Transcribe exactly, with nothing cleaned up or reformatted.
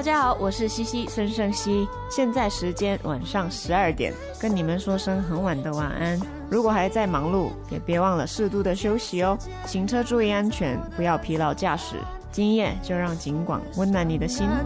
家好，我是西西孙盛熙，现在时间晚上十二点，跟你们说声很晚的晚安。如果还在忙碌，也别忘了适度的休息哦。行车注意安全，不要疲劳驾驶。今夜就让警广温暖你的心。